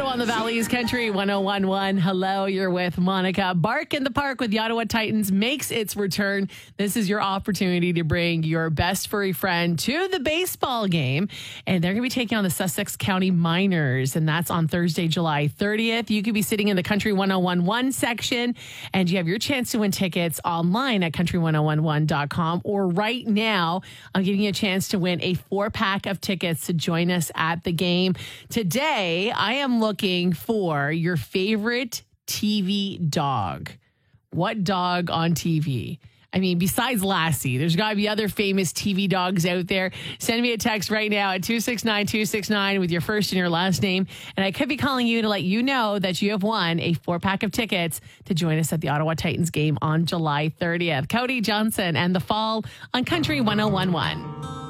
on the Valley's Country 1011. Hello, you're with Monica. Bark in the Park with the Ottawa Titans makes its return. This is your opportunity to bring your best furry friend to the baseball game. And they're going to be taking on the Sussex County Miners. And that's on Thursday, July 30th. You could be sitting in the Country 1011 section. And you have your chance to win tickets online at country1011.com. Or right now, I'm giving you a chance to win a 4-pack of tickets to join us at the game. Today, I am looking for your favorite TV dog. What dog on TV? I mean, besides Lassie, there's got to be other famous TV dogs out there. Send me a text right now at 269-269 with your first and your last name. And I could be calling you to let you know that you have won a 4-pack of tickets to join us at the Ottawa Titans game on July 30th. Cody Johnson and The Fall on Country 1011.